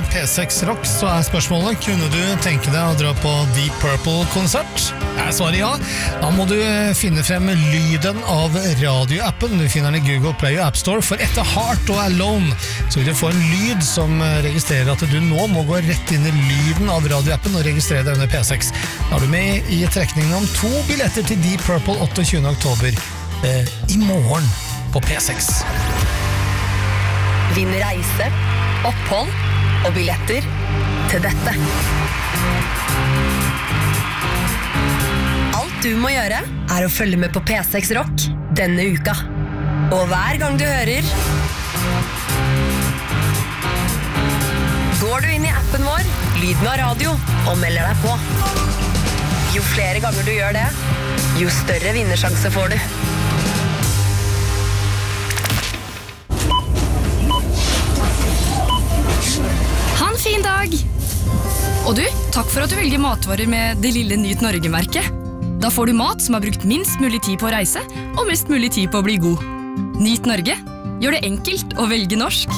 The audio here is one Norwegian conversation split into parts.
P6 Rock, så spørsmålet, kunne du tenke deg å dra på Deep Purple-konsert? Svaret ja. Da må du finne frem lyden av radioappen. Du finner den i Google Play og App Store, for etter Heart og Alone så vil du få en lyd som registrerer at du nå må gå rett inn i lyden av radioappen og registrere deg under P6. Da er du med i trekningen om 2 billetter til Deep Purple 28. oktober i morgen på P6. Vinn reise, opphold og billetter til dette. Alt du må gjøre å følge med på P6 Rock denne uka. Og hver gang du hører, går du inn i appen vår, lyden av radio, og melder deg på. Jo flere ganger du gjør det, jo større vinnersjanse får du. Ha en fin dag! Og du, takk for at du velger matvarer med det lille Nyt Norge-merket. Da får du mat som har brukt minst mulig tid på å reise, og mest mulig tid på å bli god. Nyt Norge. Gjør det enkelt å velge norsk.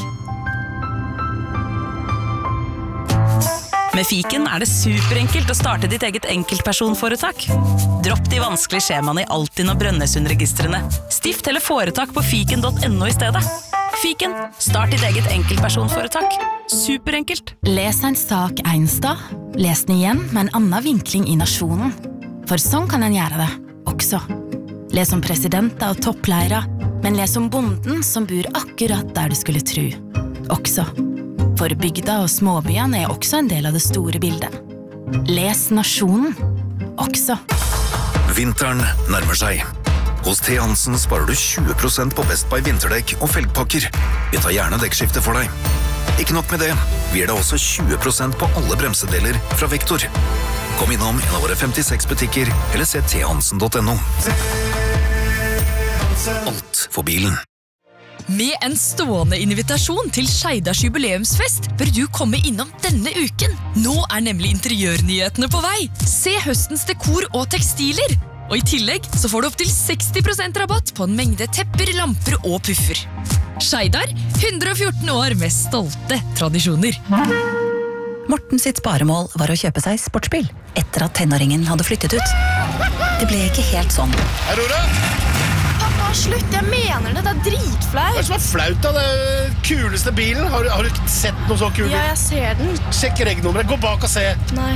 Med Fiken det superenkelt å starte ditt eget enkeltpersonforetak. Dropp de vanskelige skjemaene i Altinn og Brønnøysundregistrene. Stift eller foretak på fiken.no i stedet. Fiken, start ditt eget enkeltpersonforetak. Superenkelt. Les en sak en sted, les den igjen med en annen vinkling i nasjonen. For sånn kan en gjøre det, også. Les om presidenter og toppleiere, men les om bonden som bor akkurat der du skulle tro. Også. For bygda og småbyene også en del av det store bildet. Les nasjonen, også. Vinteren nærmer seg. Hos T. Hansen sparer du 20% på Best Buy vinterdekk og felgpakker. Vi tar gjerne dekkskifte for deg. Ikke nok med det, vi gir deg også 20% på alle bremsedeler fra Vektor. Kom innom en av våre 56 butikker, eller se thansen.no. Alt for bilen. Med en stående invitasjon til Skeidars jubileumsfest bør du komme innom denne uken. Nå nemlig interiørnyhetene på vei. Se høstens dekor og tekstiler. Og i tillegg så får du opp til 60% rabatt på en mengde tepper, lamper og puffer. Skeidar, 114 år med stolte tradisjoner. Morten sitt sparemål var å kjøpe seg sportsbil, etter at tenåringen hadde flyttet ut. Det ble ikke helt sånn. Aurora! Pappa, slutt, jeg mener det, det dritflaut. Hva som flaut da? Det kuleste bilen? Har du ikke sett noe så kult? Ja, jeg ser den. Sjekk regnummeret, gå bak og se. Nei.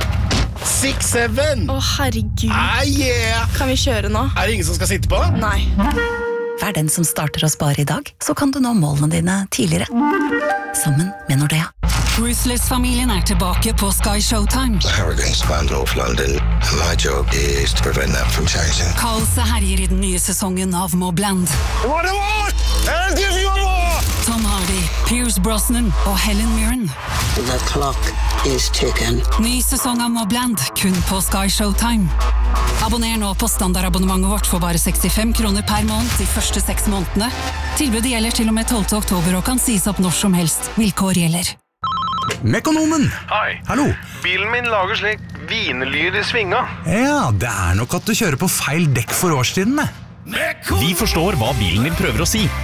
6-7. Herregud. Yeah. Kan vi kjøre nå? Det ingen som skal sitte på? Nei. Vær den som starter å spare i dag, så kan du nå målene dine tidligere. Sammen med Nordea. Ruthless-familien tilbake på Sky Showtime. The hurricane's planned off London, and my job is to prevent that from changing. Kaoset herjer i den nye sesongen av Mobland. Tom Hardy, Pierce Brosnan og Helen Mirren. The clock is ticking. Ny sesong av Mobland, kun på Sky Showtime. Abonner nå på standardabonnementet vårt for bare 65 kroner per måned de første 6 månedene. Tilbudet gjelder til og med 12. oktober og kan sies opp når som helst. Vilkår gjelder. Mekonomen! Hei. Hallo. Bilen min lager slik vinelyd i svinga. Ja, det nok at du kjører på feil dekk for årstiden med. Vi forstår hva bilen din prøver å si.